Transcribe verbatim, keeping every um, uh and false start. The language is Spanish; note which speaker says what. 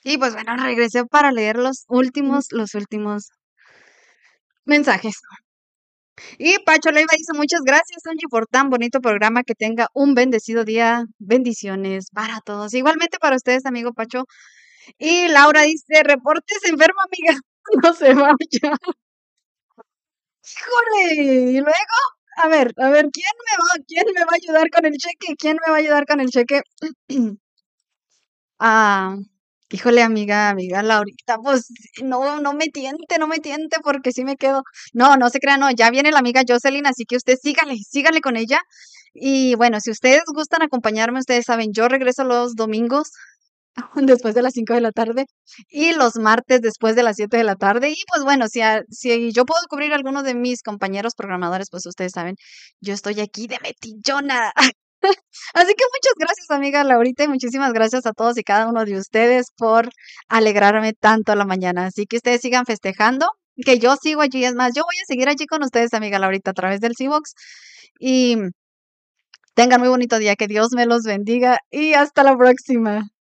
Speaker 1: Y pues bueno, regresé para leer los últimos, los últimos mensajes. Y Pacho Leiva dice, muchas gracias, Angie, por tan bonito programa. Que tenga un bendecido día. Bendiciones para todos. Igualmente para ustedes, amigo Pacho. Y Laura dice, reportes enferma, amiga. No se vaya. Híjole. Y luego, a ver, a ver, ¿quién me va, quién me va a ayudar con el cheque? ¿Quién me va a ayudar con el cheque? Ah, híjole, amiga, amiga Laurita, pues no, no me tiente, no me tiente porque sí me quedo. No, no se crea, no, ya viene la amiga Jocelyn, así que usted sígale, sígale con ella. Y bueno, si ustedes gustan acompañarme, ustedes saben, yo regreso los domingos después de las cinco de la tarde y los martes después de las siete de la tarde. Y pues bueno, si, a- si yo puedo cubrir a alguno de mis compañeros programadores, pues ustedes saben, yo estoy aquí de metillona. Así que muchas gracias, amiga Laurita, y muchísimas gracias a todos y cada uno de ustedes por alegrarme tanto a la mañana. Así que ustedes sigan festejando, que yo sigo allí. Es más, yo voy a seguir allí con ustedes, amiga Laurita, a través del C-Box. Y tengan muy bonito día, que Dios me los bendiga y hasta la próxima.